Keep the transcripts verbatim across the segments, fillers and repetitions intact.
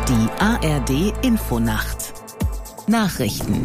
Die A R D Infonacht Nachrichten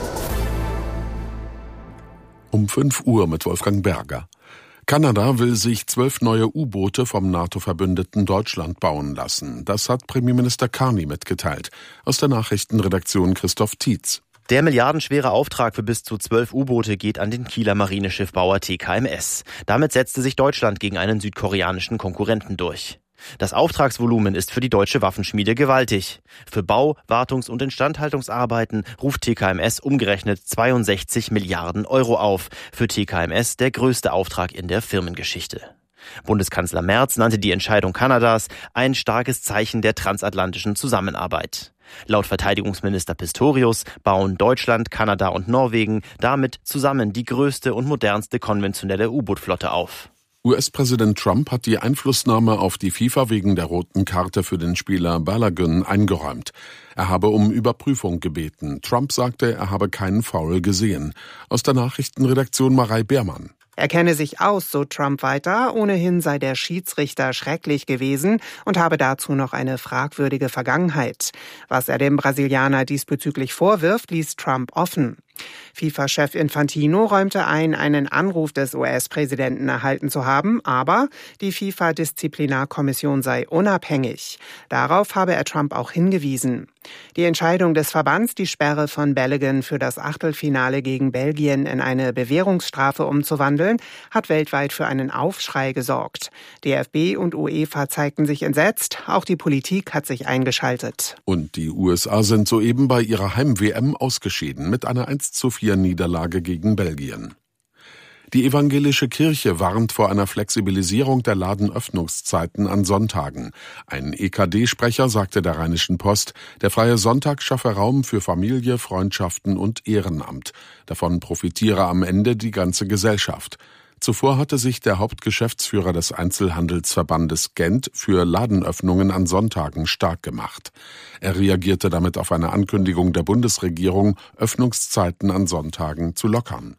Um fünf Uhr mit Wolfgang Berger. Kanada will sich zwölf neue U-Boote vom NATO-Verbündeten Deutschland bauen lassen. Das hat Premierminister Carney mitgeteilt. Aus der Nachrichtenredaktion Christoph Tietz. Der milliardenschwere Auftrag für bis zu zwölf U-Boote geht an den Kieler Marineschiffbauer T K M S. Damit setzte sich Deutschland gegen einen südkoreanischen Konkurrenten durch. Das Auftragsvolumen ist für die deutsche Waffenschmiede gewaltig. Für Bau-, Wartungs- und Instandhaltungsarbeiten ruft T K M S umgerechnet zweiundsechzig Milliarden Euro auf. Für T K M S der größte Auftrag in der Firmengeschichte. Bundeskanzler Merz nannte die Entscheidung Kanadas ein starkes Zeichen der transatlantischen Zusammenarbeit. Laut Verteidigungsminister Pistorius bauen Deutschland, Kanada und Norwegen damit zusammen die größte und modernste konventionelle U-Boot-Flotte auf. U S-Präsident Trump hat die Einflussnahme auf die FIFA wegen der roten Karte für den Spieler Balogun eingeräumt. Er habe um Überprüfung gebeten. Trump sagte, er habe keinen Foul gesehen. Aus der Nachrichtenredaktion Marei Beermann. Er kenne sich aus, so Trump weiter. Ohnehin sei der Schiedsrichter schrecklich gewesen und habe dazu noch eine fragwürdige Vergangenheit. Was er dem Brasilianer diesbezüglich vorwirft, ließ Trump offen. FIFA-Chef Infantino räumte ein, einen Anruf des U S-Präsidenten erhalten zu haben, aber die FIFA-Disziplinarkommission sei unabhängig. Darauf habe er Trump auch hingewiesen. Die Entscheidung des Verbands, die Sperre von Balogun für das Achtelfinale gegen Belgien in eine Bewährungsstrafe umzuwandeln, hat weltweit für einen Aufschrei gesorgt. D F B und UEFA zeigten sich entsetzt, auch die Politik hat sich eingeschaltet. Und die U S A sind soeben bei ihrer Heim-W M ausgeschieden mit einer eins zu vier Niederlage gegen Belgien. Die evangelische Kirche warnt vor einer Flexibilisierung der Ladenöffnungszeiten an Sonntagen. Ein E K D-Sprecher sagte der Rheinischen Post, der freie Sonntag schaffe Raum für Familie, Freundschaften und Ehrenamt. Davon profitiere am Ende die ganze Gesellschaft. Zuvor hatte sich der Hauptgeschäftsführer des Einzelhandelsverbandes Gent für Ladenöffnungen an Sonntagen stark gemacht. Er reagierte damit auf eine Ankündigung der Bundesregierung, Öffnungszeiten an Sonntagen zu lockern.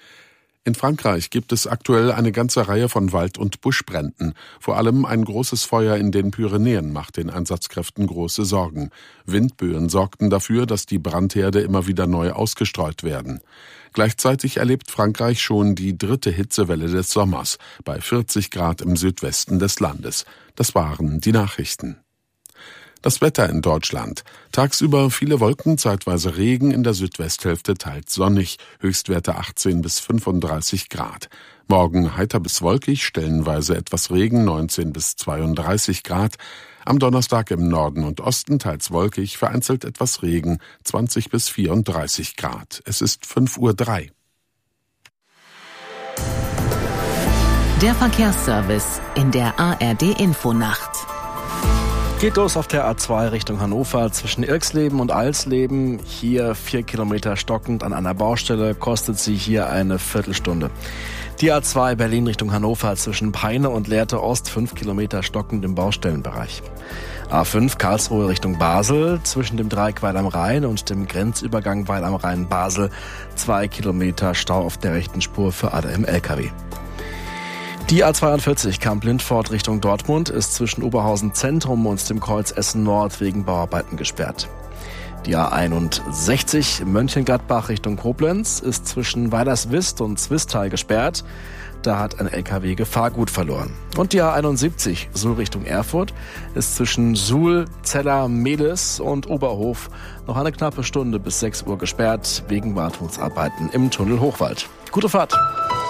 In Frankreich gibt es aktuell eine ganze Reihe von Wald- und Buschbränden. Vor allem ein großes Feuer in den Pyrenäen macht den Einsatzkräften große Sorgen. Windböen sorgten dafür, dass die Brandherde immer wieder neu ausgestreut werden. Gleichzeitig erlebt Frankreich schon die dritte Hitzewelle des Sommers bei vierzig Grad im Südwesten des Landes. Das waren die Nachrichten. Das Wetter in Deutschland. Tagsüber viele Wolken, zeitweise Regen, in der Südwesthälfte teils sonnig, Höchstwerte achtzehn bis fünfunddreißig Grad. Morgen heiter bis wolkig, stellenweise etwas Regen, neunzehn bis zweiunddreißig Grad. Am Donnerstag im Norden und Osten teils wolkig, vereinzelt etwas Regen, zwanzig bis vierunddreißig Grad. Es ist fünf Uhr drei. Der Verkehrsservice in der A R D Infonacht. Geht los auf der A zwei Richtung Hannover zwischen Irxleben und Alsleben. Hier vier Kilometer stockend an einer Baustelle, kostet sie hier eine Viertelstunde. Die A zwei Berlin Richtung Hannover zwischen Peine und Lehrte Ost, fünf Kilometer stockend im Baustellenbereich. A fünf Karlsruhe Richtung Basel zwischen dem Dreieck Weil am Rhein und dem Grenzübergang Weil am Rhein Basel, zwei Kilometer Stau auf der rechten Spur für alle im L K W. Die A zweiundvierzig Kamp-Lindfort Richtung Dortmund ist zwischen Oberhausen Zentrum und dem Kreuz Essen Nord wegen Bauarbeiten gesperrt. Die A einundsechzig Mönchengladbach Richtung Koblenz ist zwischen Weilerswist und Zwistal gesperrt. Da hat ein L K W Gefahrgut verloren. Und die A einundsiebzig Suhl Richtung Erfurt ist zwischen Suhl, Zeller, Mehlis und Oberhof noch eine knappe Stunde bis sechs Uhr gesperrt wegen Wartungsarbeiten im Tunnel Hochwald. Gute Fahrt!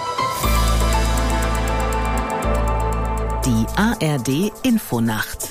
Die A R D Infonacht.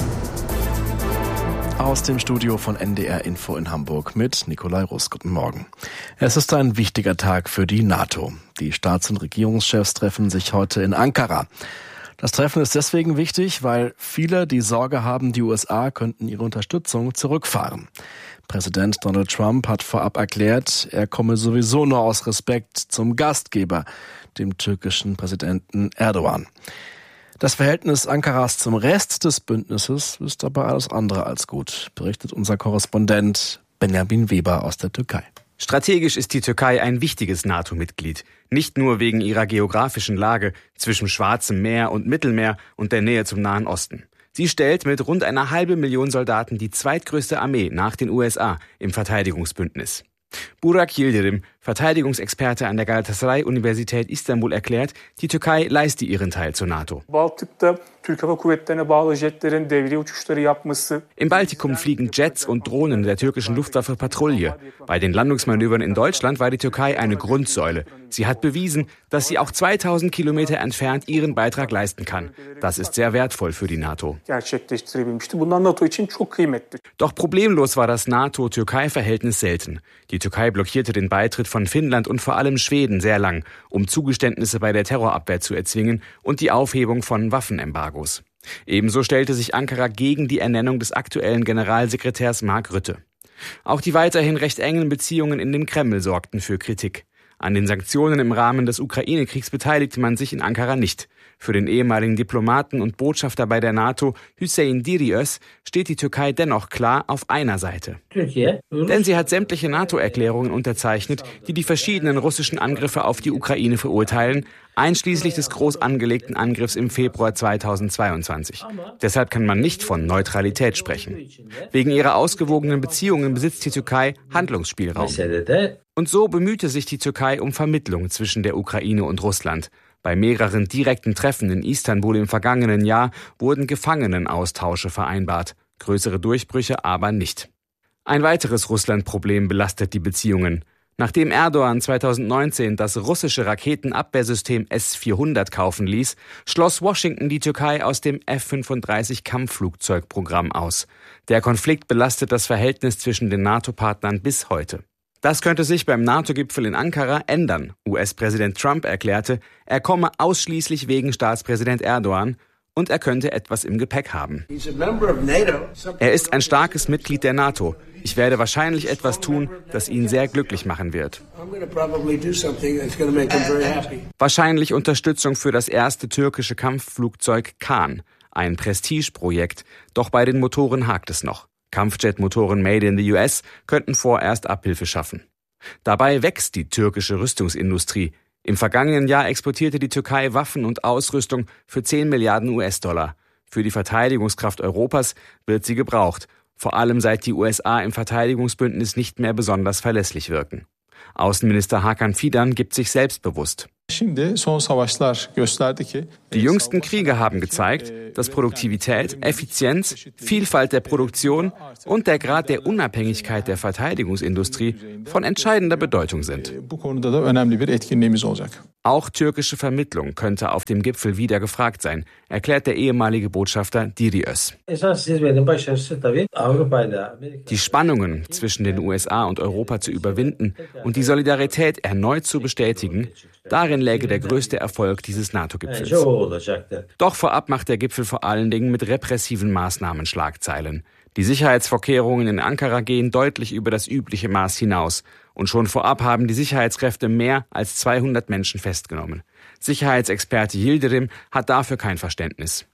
Aus dem Studio von N D R Info in Hamburg mit Nikolai Russ. Guten Morgen. Es ist ein wichtiger Tag für die NATO. Die Staats- und Regierungschefs treffen sich heute in Ankara. Das Treffen ist deswegen wichtig, weil viele die Sorge haben, die U S A könnten ihre Unterstützung zurückfahren. Präsident Donald Trump hat vorab erklärt, er komme sowieso nur aus Respekt zum Gastgeber, dem türkischen Präsidenten Erdogan. Das Verhältnis Ankaras zum Rest des Bündnisses ist aber alles andere als gut, berichtet unser Korrespondent Benjamin Weber aus der Türkei. Strategisch ist die Türkei ein wichtiges NATO-Mitglied. Nicht nur wegen ihrer geografischen Lage zwischen Schwarzem Meer und Mittelmeer und der Nähe zum Nahen Osten, Sie stellt mit rund einer halben Million Soldaten die zweitgrößte Armee nach den U S A im Verteidigungsbündnis. Burak Yildirim, Verteidigungsexperte an der Galatasaray-Universität Istanbul, erklärt, die Türkei leiste ihren Teil zur NATO. Im Baltikum fliegen Jets und Drohnen der türkischen Luftwaffe Patrouille. Bei den Landungsmanövern in Deutschland war die Türkei eine Grundsäule. Sie hat bewiesen, dass sie auch zweitausend Kilometer entfernt ihren Beitrag leisten kann. Das ist sehr wertvoll für die NATO. Doch problemlos war das NATO-Türkei-Verhältnis selten. Die Türkei blockierte den Beitritt von Finnland und vor allem Schweden sehr lang, um Zugeständnisse bei der Terrorabwehr zu erzwingen und die Aufhebung von Waffenembargos. Ebenso stellte sich Ankara gegen die Ernennung des aktuellen Generalsekretärs Mark Rutte. Auch die weiterhin recht engen Beziehungen in den Kreml sorgten für Kritik. An den Sanktionen im Rahmen des Ukraine-Kriegs beteiligte man sich in Ankara nicht. Für den ehemaligen Diplomaten und Botschafter bei der NATO, Hüseyin Diriöz, steht die Türkei dennoch klar auf einer Seite. Denn sie hat sämtliche NATO-Erklärungen unterzeichnet, die die verschiedenen russischen Angriffe auf die Ukraine verurteilen, einschließlich des groß angelegten Angriffs im Februar zweitausendzweiundzwanzig. Deshalb kann man nicht von Neutralität sprechen. Wegen ihrer ausgewogenen Beziehungen besitzt die Türkei Handlungsspielraum. Und so bemühte sich die Türkei um Vermittlung zwischen der Ukraine und Russland. Bei mehreren direkten Treffen in Istanbul im vergangenen Jahr wurden Gefangenenaustausche vereinbart. Größere Durchbrüche aber nicht. Ein weiteres Russland-Problem belastet die Beziehungen. Nachdem Erdogan zweitausendneunzehn das russische Raketenabwehrsystem S vierhundert kaufen ließ, schloss Washington die Türkei aus dem F fünfunddreißig Kampfflugzeugprogramm aus. Der Konflikt belastet das Verhältnis zwischen den NATO-Partnern bis heute. Das könnte sich beim NATO-Gipfel in Ankara ändern. U S-Präsident Trump erklärte, er komme ausschließlich wegen Staatspräsident Erdogan und er könnte etwas im Gepäck haben. Er ist ein starkes Mitglied der NATO. Ich werde wahrscheinlich etwas tun, das ihn sehr glücklich machen wird. Wahrscheinlich Unterstützung für das erste türkische Kampfflugzeug Kaan, ein Prestigeprojekt. Doch bei den Motoren hakt es noch. Kampfjetmotoren made in the U S könnten vorerst Abhilfe schaffen. Dabei wächst die türkische Rüstungsindustrie. Im vergangenen Jahr exportierte die Türkei Waffen und Ausrüstung für zehn Milliarden U S-Dollar. Für die Verteidigungskraft Europas wird sie gebraucht, vor allem seit die U S A im Verteidigungsbündnis nicht mehr besonders verlässlich wirken. Außenminister Hakan Fidan gibt sich selbstbewusst. Die jüngsten Kriege haben gezeigt, dass Produktivität, Effizienz, Vielfalt der Produktion und der Grad der Unabhängigkeit der Verteidigungsindustrie von entscheidender Bedeutung sind. Auch türkische Vermittlung könnte auf dem Gipfel wieder gefragt sein, erklärt der ehemalige Botschafter Diriöz. Die Spannungen zwischen den U S A und Europa zu überwinden und die Solidarität erneut zu bestätigen, darin läge der größte Erfolg dieses NATO-Gipfels. Doch vorab macht der Gipfel vor allen Dingen mit repressiven Maßnahmen Schlagzeilen. Die Sicherheitsvorkehrungen in Ankara gehen deutlich über das übliche Maß hinaus. Und schon vorab haben die Sicherheitskräfte mehr als zweihundert Menschen festgenommen. Sicherheitsexperte Yildirim hat dafür kein Verständnis.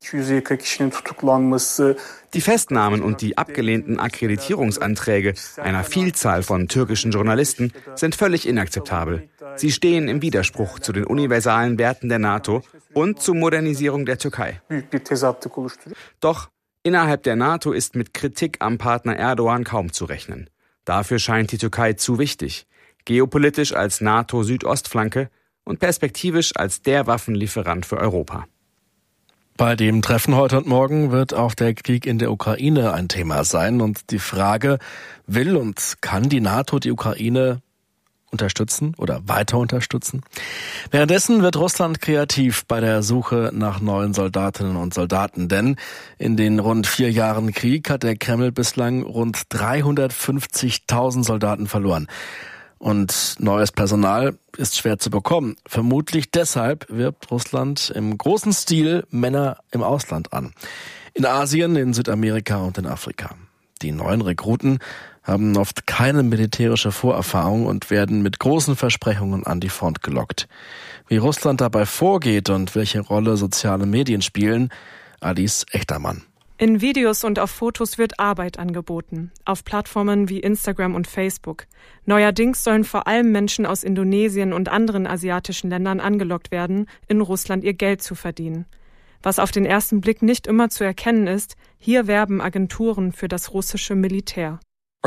Die Festnahmen und die abgelehnten Akkreditierungsanträge einer Vielzahl von türkischen Journalisten sind völlig inakzeptabel. Sie stehen im Widerspruch zu den universalen Werten der NATO und zur Modernisierung der Türkei. Doch innerhalb der NATO ist mit Kritik am Partner Erdogan kaum zu rechnen. Dafür scheint die Türkei zu wichtig, geopolitisch als NATO-Südostflanke und perspektivisch als der Waffenlieferant für Europa. Bei dem Treffen heute und morgen wird auch der Krieg in der Ukraine ein Thema sein und die Frage, will und kann die NATO die Ukraine unterstützen oder weiter unterstützen? Währenddessen wird Russland kreativ bei der Suche nach neuen Soldatinnen und Soldaten, denn in den rund vier Jahren Krieg hat der Kreml bislang rund dreihundertfünfzigtausend Soldaten verloren. Und neues Personal ist schwer zu bekommen. Vermutlich deshalb wirbt Russland im großen Stil Männer im Ausland an. In Asien, in Südamerika und in Afrika. Die neuen Rekruten haben oft keine militärische Vorerfahrung und werden mit großen Versprechungen an die Front gelockt. Wie Russland dabei vorgeht und welche Rolle soziale Medien spielen, Alice Echtermann. In Videos und auf Fotos wird Arbeit angeboten, auf Plattformen wie Instagram und Facebook. Neuerdings sollen vor allem Menschen aus Indonesien und anderen asiatischen Ländern angelockt werden, in Russland ihr Geld zu verdienen. Was auf den ersten Blick nicht immer zu erkennen ist, hier werben Agenturen für das russische Militär.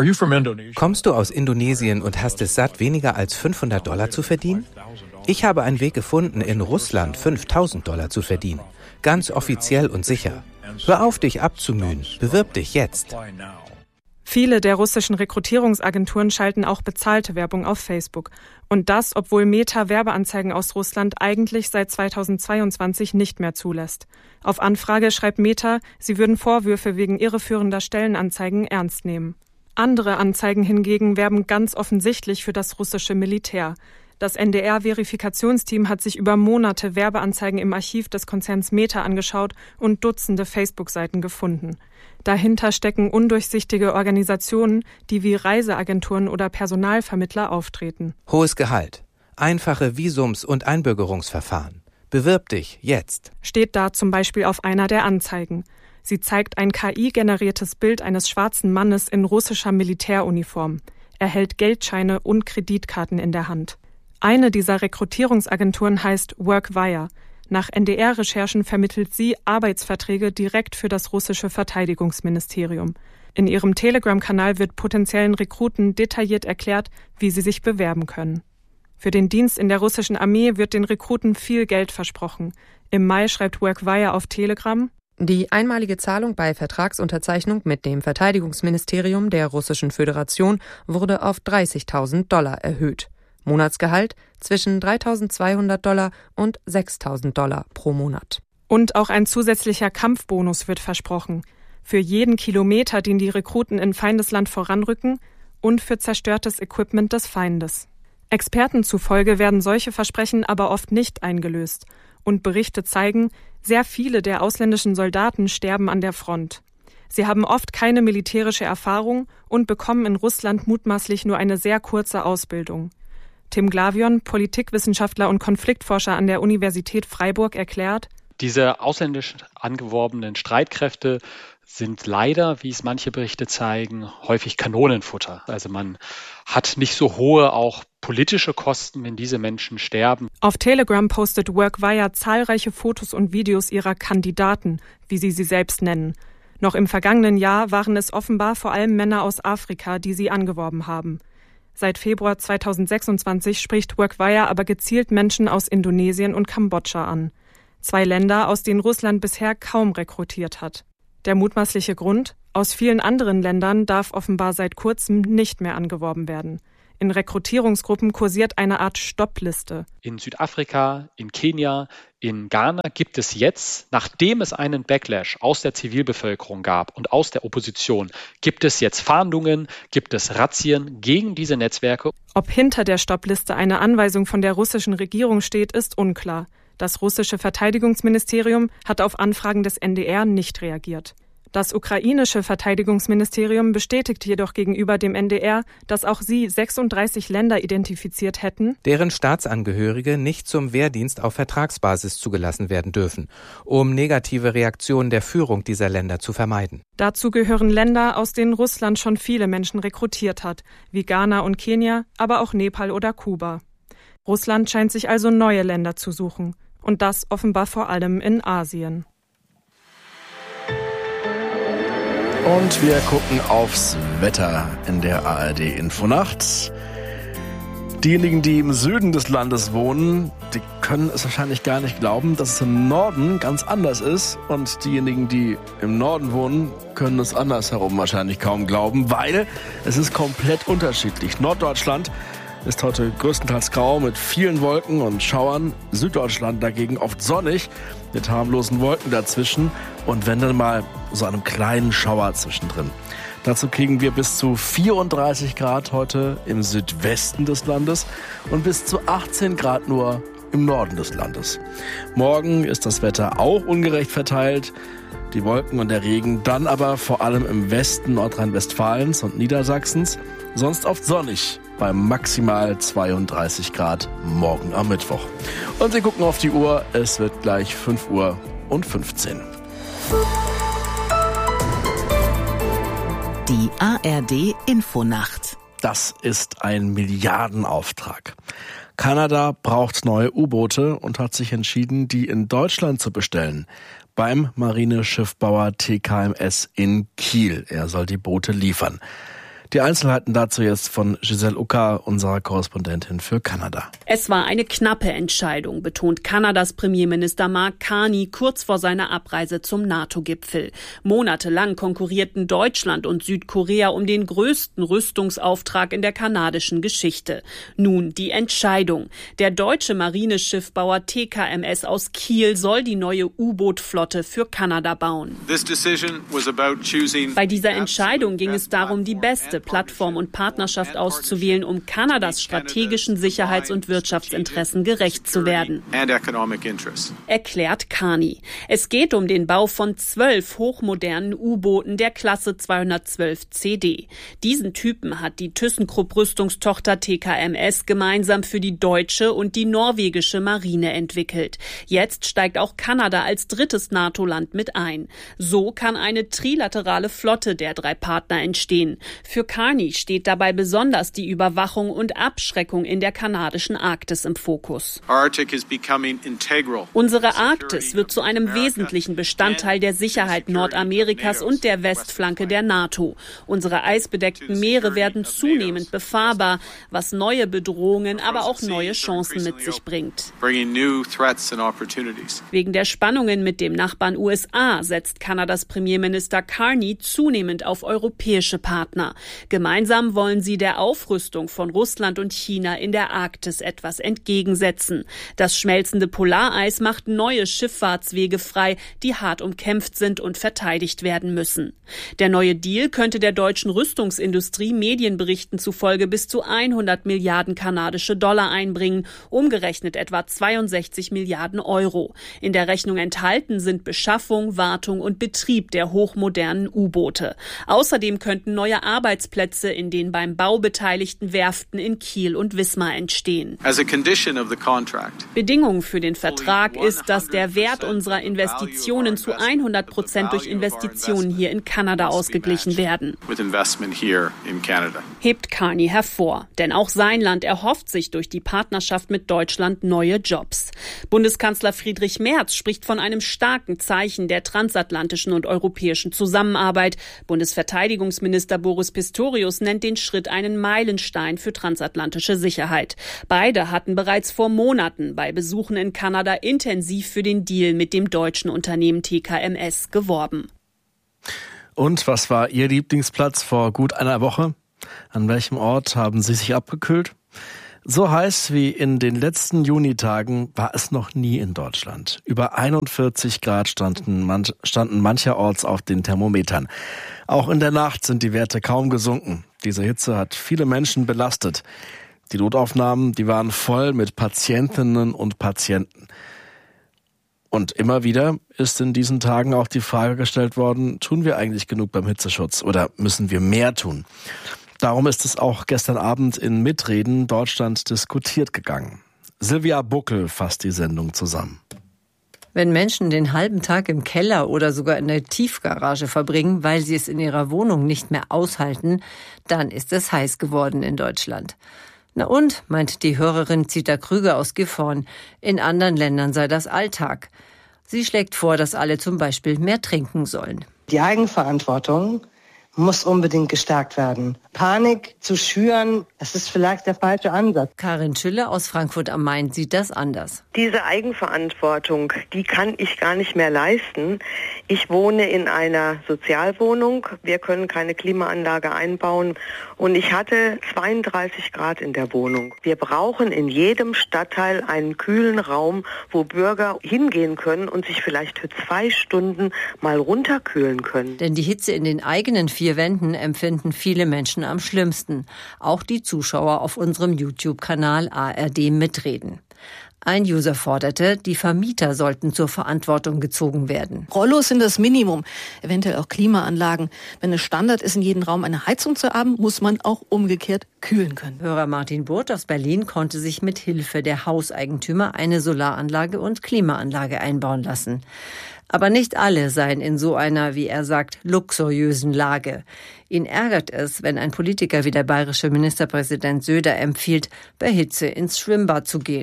Kommst du aus Indonesien und hast es satt, weniger als fünfhundert Dollar zu verdienen? Ich habe einen Weg gefunden, in Russland fünftausend Dollar zu verdienen. Ganz offiziell und sicher. Hör auf, dich abzumühen. Bewirb dich jetzt. Viele der russischen Rekrutierungsagenturen schalten auch bezahlte Werbung auf Facebook. Und das, obwohl Meta Werbeanzeigen aus Russland eigentlich seit zweitausendzweiundzwanzig nicht mehr zulässt. Auf Anfrage schreibt Meta, sie würden Vorwürfe wegen irreführender Stellenanzeigen ernst nehmen. Andere Anzeigen hingegen werben ganz offensichtlich für das russische Militär. Das N D R-Verifikationsteam hat sich über Monate Werbeanzeigen im Archiv des Konzerns Meta angeschaut und Dutzende Facebook-Seiten gefunden. Dahinter stecken undurchsichtige Organisationen, die wie Reiseagenturen oder Personalvermittler auftreten. Hohes Gehalt, einfache Visums- und Einbürgerungsverfahren. Bewirb dich jetzt. Steht da zum Beispiel auf einer der Anzeigen. Sie zeigt ein K I-generiertes Bild eines schwarzen Mannes in russischer Militäruniform. Er hält Geldscheine und Kreditkarten in der Hand. Eine dieser Rekrutierungsagenturen heißt Workwire. Nach N D R-Recherchen vermittelt sie Arbeitsverträge direkt für das russische Verteidigungsministerium. In ihrem Telegram-Kanal wird potenziellen Rekruten detailliert erklärt, wie sie sich bewerben können. Für den Dienst in der russischen Armee wird den Rekruten viel Geld versprochen. Im Mai schreibt Workwire auf Telegram: Die einmalige Zahlung bei Vertragsunterzeichnung mit dem Verteidigungsministerium der Russischen Föderation wurde auf dreißigtausend Dollar erhöht. Monatsgehalt zwischen dreitausendzweihundert Dollar und sechstausend Dollar pro Monat. Und auch ein zusätzlicher Kampfbonus wird versprochen. Für jeden Kilometer, den die Rekruten in Feindesland voranrücken und für zerstörtes Equipment des Feindes. Experten zufolge werden solche Versprechen aber oft nicht eingelöst. Und Berichte zeigen, sehr viele der ausländischen Soldaten sterben an der Front. Sie haben oft keine militärische Erfahrung und bekommen in Russland mutmaßlich nur eine sehr kurze Ausbildung. Tim Glavion, Politikwissenschaftler und Konfliktforscher an der Universität Freiburg, erklärt: Diese ausländisch angeworbenen Streitkräfte sind leider, wie es manche Berichte zeigen, häufig Kanonenfutter. Also man hat nicht so hohe auch politische Kosten, wenn diese Menschen sterben. Auf Telegram postet Workwire zahlreiche Fotos und Videos ihrer Kandidaten, wie sie sie selbst nennen. Noch im vergangenen Jahr waren es offenbar vor allem Männer aus Afrika, die sie angeworben haben. Seit Februar zweitausendsechsundzwanzig spricht Workwire aber gezielt Menschen aus Indonesien und Kambodscha an. Zwei Länder, aus denen Russland bisher kaum rekrutiert hat. Der mutmaßliche Grund? Aus vielen anderen Ländern darf offenbar seit kurzem nicht mehr angeworben werden. In Rekrutierungsgruppen kursiert eine Art Stoppliste. In Südafrika, in Kenia, in Ghana gibt es jetzt, nachdem es einen Backlash aus der Zivilbevölkerung gab und aus der Opposition, gibt es jetzt Fahndungen, gibt es Razzien gegen diese Netzwerke. Ob hinter der Stoppliste eine Anweisung von der russischen Regierung steht, ist unklar. Das russische Verteidigungsministerium hat auf Anfragen des N D R nicht reagiert. Das ukrainische Verteidigungsministerium bestätigt jedoch gegenüber dem N D R, dass auch sie sechsunddreißig Länder identifiziert hätten, deren Staatsangehörige nicht zum Wehrdienst auf Vertragsbasis zugelassen werden dürfen, um negative Reaktionen der Führung dieser Länder zu vermeiden. Dazu gehören Länder, aus denen Russland schon viele Menschen rekrutiert hat, wie Ghana und Kenia, aber auch Nepal oder Kuba. Russland scheint sich also neue Länder zu suchen. Und das offenbar vor allem in Asien. Und wir gucken aufs Wetter in der A R D-Infonacht. Diejenigen, die im Süden des Landes wohnen, die können es wahrscheinlich gar nicht glauben, dass es im Norden ganz anders ist. Und diejenigen, die im Norden wohnen, können es andersherum wahrscheinlich kaum glauben, weil es ist komplett unterschiedlich. Norddeutschland ist heute größtenteils grau mit vielen Wolken und Schauern. Süddeutschland dagegen oft sonnig mit harmlosen Wolken dazwischen und wenn dann mal so einem kleinen Schauer zwischendrin. Dazu kriegen wir bis zu vierunddreißig Grad heute im Südwesten des Landes und bis zu achtzehn Grad nur im Norden des Landes. Morgen ist das Wetter auch ungerecht verteilt. Die Wolken und der Regen dann aber vor allem im Westen Nordrhein-Westfalens und Niedersachsens. Sonst oft sonnig bei maximal zweiunddreißig Grad morgen am Mittwoch. Und Sie gucken auf die Uhr, es wird gleich fünf Uhr und fünfzehn. Die A R D-Infonacht. Das ist ein Milliardenauftrag. Kanada braucht neue U-Boote und hat sich entschieden, die in Deutschland zu bestellen. beim Marineschiffbauer T K M S in Kiel. Er soll die Boote liefern. Die Einzelheiten dazu jetzt von Giselle Ucker, unserer Korrespondentin für Kanada. Es war eine knappe Entscheidung, betont Kanadas Premierminister Mark Carney kurz vor seiner Abreise zum NATO-Gipfel. Monatelang konkurrierten Deutschland und Südkorea um den größten Rüstungsauftrag in der kanadischen Geschichte. Nun die Entscheidung. Der deutsche Marineschiffbauer T K M S aus Kiel soll die neue U-Boot-Flotte für Kanada bauen. Bei dieser Entscheidung ging es darum, die beste Plattform und Partnerschaft auszuwählen, um Kanadas strategischen Sicherheits- und Wirtschaftsinteressen gerecht zu werden, erklärt Carney. Es geht um den Bau von zwölf hochmodernen U-Booten der Klasse zweihundertzwölf C D. Diesen Typen hat die ThyssenKrupp-Rüstungstochter T K M S gemeinsam für die deutsche und die norwegische Marine entwickelt. Jetzt steigt auch Kanada als drittes NATO-Land mit ein. So kann eine trilaterale Flotte der drei Partner entstehen. Für Carney steht dabei besonders die Überwachung und Abschreckung in der kanadischen Arktis im Fokus. Unsere Arktis wird zu einem wesentlichen Bestandteil der Sicherheit Nordamerikas und der Westflanke der NATO. Unsere eisbedeckten Meere werden zunehmend befahrbar, was neue Bedrohungen, aber auch neue Chancen mit sich bringt. Wegen der Spannungen mit dem Nachbarn U S A setzt Kanadas Premierminister Carney zunehmend auf europäische Partner. Gemeinsam wollen sie der Aufrüstung von Russland und China in der Arktis etwas entgegensetzen. Das schmelzende Polareis macht neue Schifffahrtswege frei, die hart umkämpft sind und verteidigt werden müssen. Der neue Deal könnte der deutschen Rüstungsindustrie Medienberichten zufolge bis zu hundert Milliarden kanadische Dollar einbringen, umgerechnet etwa zweiundsechzig Milliarden Euro. In der Rechnung enthalten sind Beschaffung, Wartung und Betrieb der hochmodernen U-Boote. Außerdem könnten neue Arbeitsplätze in den beim Bau beteiligten Werften in Kiel und Wismar entstehen. Bedingung für den Vertrag ist, dass der Wert unserer Investitionen zu hundert Prozent durch Investitionen hier in Kanada ausgeglichen werden, hebt Carney hervor. Denn auch sein Land erhofft sich durch die Partnerschaft mit Deutschland neue Jobs. Bundeskanzler Friedrich Merz spricht von einem starken Zeichen der transatlantischen und europäischen Zusammenarbeit. Bundesverteidigungsminister Boris Pistorius nennt den Schritt einen Meilenstein für transatlantische Sicherheit. Beide hatten bereits vor Monaten bei Besuchen in Kanada intensiv für den Deal mit dem deutschen Unternehmen T K M S geworben. Und was war Ihr Lieblingsplatz vor gut einer Woche? An welchem Ort haben Sie sich abgekühlt? So heiß wie in den letzten Junitagen war es noch nie in Deutschland. Über einundvierzig Grad standen, man, standen mancherorts auf den Thermometern. Auch in der Nacht sind die Werte kaum gesunken. Diese Hitze hat viele Menschen belastet. Die Notaufnahmen, die waren voll mit Patientinnen und Patienten. Und immer wieder ist in diesen Tagen auch die Frage gestellt worden, tun wir eigentlich genug beim Hitzeschutz oder müssen wir mehr tun? Darum ist es auch gestern Abend in Mitreden Deutschland diskutiert gegangen. Silvia Buckel fasst die Sendung zusammen. Wenn Menschen den halben Tag im Keller oder sogar in der Tiefgarage verbringen, weil sie es in ihrer Wohnung nicht mehr aushalten, dann ist es heiß geworden in Deutschland. Na und, meint die Hörerin Zita Krüger aus Gifhorn, in anderen Ländern sei das Alltag. Sie schlägt vor, dass alle zum Beispiel mehr trinken sollen. Die Eigenverantwortung muss unbedingt gestärkt werden. Panik zu schüren, das ist vielleicht der falsche Ansatz. Karin Schülle aus Frankfurt am Main sieht das anders. Diese Eigenverantwortung, die kann ich gar nicht mehr leisten. Ich wohne in einer Sozialwohnung. Wir können keine Klimaanlage einbauen. Und ich hatte zweiunddreißig Grad in der Wohnung. Wir brauchen in jedem Stadtteil einen kühlen Raum, wo Bürger hingehen können und sich vielleicht für zwei Stunden mal runterkühlen können. Denn die Hitze in den eigenen vier Wänden empfinden viele Menschen am schlimmsten. Auch die Zuschauer auf unserem YouTube-Kanal A R D Mitreden. Ein User forderte, die Vermieter sollten zur Verantwortung gezogen werden. Rollos sind das Minimum, eventuell auch Klimaanlagen. Wenn es Standard ist, in jedem Raum eine Heizung zu haben, muss man auch umgekehrt kühlen können. Hörer Martin Burt aus Berlin konnte sich mit Hilfe der Hauseigentümer eine Solaranlage und Klimaanlage einbauen lassen. Aber nicht alle seien in so einer, wie er sagt, luxuriösen Lage. Ihn ärgert es, wenn ein Politiker wie der bayerische Ministerpräsident Söder empfiehlt, bei Hitze ins Schwimmbad zu gehen.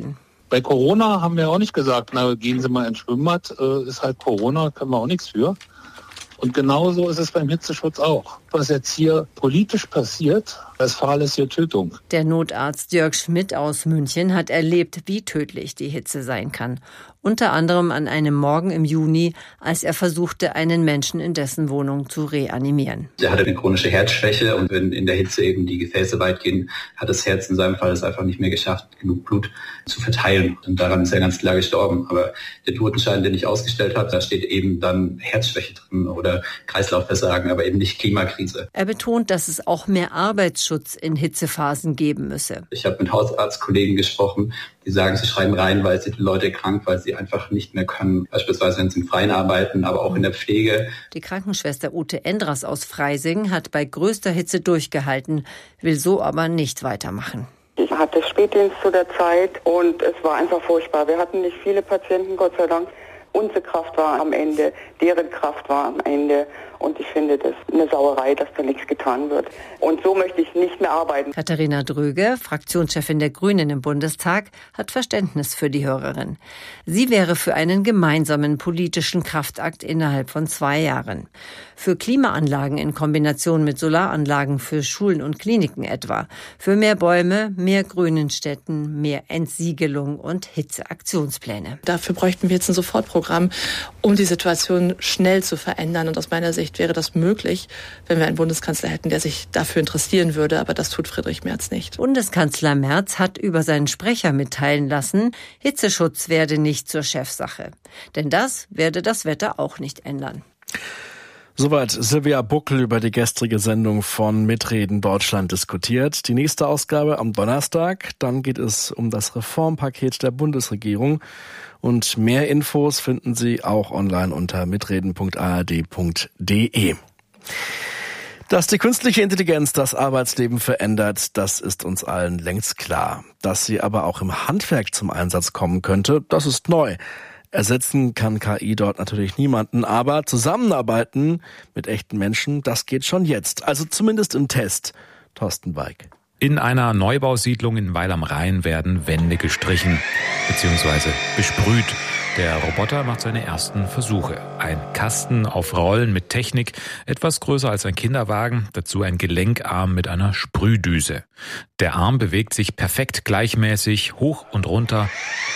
Bei Corona haben wir auch nicht gesagt, na gehen Sie mal ins Schwimmbad, äh, ist halt Corona, können wir auch nichts für. Und genauso ist es beim Hitzeschutz auch. Was jetzt hier politisch passiert, das fahrlässige Tötung. Der Notarzt Jörg Schmidt aus München hat erlebt, wie tödlich die Hitze sein kann. Unter anderem an einem Morgen im Juni, als er versuchte, einen Menschen in dessen Wohnung zu reanimieren. Er hatte eine chronische Herzschwäche und wenn in der Hitze eben die Gefäße weit gehen, hat das Herz in seinem Fall es einfach nicht mehr geschafft, genug Blut zu verteilen. Und daran ist er ganz klar gestorben. Aber der Totenschein, den ich ausgestellt habe, da steht eben dann Herzschwäche drin oder Kreislaufversagen, aber eben nicht Klimakrise. Er betont, dass es auch mehr Arbeitsschutz in Hitzephasen geben müsse. Ich habe mit Hausarztkollegen gesprochen, die sagen, sie schreiben rein, weil sie die Leute krank, weil sie einfach nicht mehr können. Beispielsweise, wenn sie im Freien arbeiten, aber auch in der Pflege. Die Krankenschwester Ute Endras aus Freising hat bei größter Hitze durchgehalten, will so aber nicht weitermachen. Ich hatte Spätdienst zu der Zeit und es war einfach furchtbar. Wir hatten nicht viele Patienten, Gott sei Dank. Unsere Kraft war am Ende, deren Kraft war am Ende. Und ich finde das eine Sauerei, dass da nichts getan wird. Und so möchte ich nicht mehr arbeiten. Katharina Dröge, Fraktionschefin der Grünen im Bundestag, hat Verständnis für die Hörerin. Sie wäre für einen gemeinsamen politischen Kraftakt innerhalb von zwei Jahren. Für Klimaanlagen in Kombination mit Solaranlagen für Schulen und Kliniken etwa. Für mehr Bäume, mehr Grün in Städten, mehr Entsiegelung und Hitzeaktionspläne. Dafür bräuchten wir jetzt ein Sofortprogramm, um die Situation schnell zu verändern. Und aus meiner Sicht wäre das möglich, wenn wir einen Bundeskanzler hätten, der sich dafür interessieren würde. Aber das tut Friedrich Merz nicht. Bundeskanzler Merz hat über seinen Sprecher mitteilen lassen, Hitzeschutz werde nicht zur Chefsache. Denn das werde das Wetter auch nicht ändern. Soweit Silvia Buckel über die gestrige Sendung von Mitreden Deutschland diskutiert. Die nächste Ausgabe am Donnerstag. Dann geht es um das Reformpaket der Bundesregierung. Und mehr Infos finden Sie auch online unter mitreden punkt a r d punkt d e. Dass die künstliche Intelligenz das Arbeitsleben verändert, das ist uns allen längst klar. Dass sie aber auch im Handwerk zum Einsatz kommen könnte, das ist neu. Ersetzen kann K I dort natürlich niemanden, aber zusammenarbeiten mit echten Menschen, das geht schon jetzt. Also zumindest im Test. Thorsten Weig. In einer Neubausiedlung in Weil am Rhein werden Wände gestrichen bzw. besprüht. Der Roboter macht seine ersten Versuche. Ein Kasten auf Rollen mit Technik, etwas größer als ein Kinderwagen, dazu ein Gelenkarm mit einer Sprühdüse. Der Arm bewegt sich perfekt gleichmäßig hoch und runter,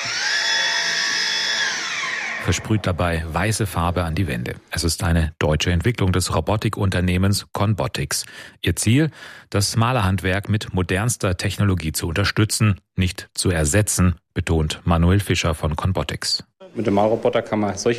versprüht dabei weiße Farbe an die Wände. Es ist eine deutsche Entwicklung des Robotikunternehmens Conbotics. Ihr Ziel, das Malerhandwerk mit modernster Technologie zu unterstützen, nicht zu ersetzen, betont Manuel Fischer von Conbotics. Mit dem Malroboter kann man solche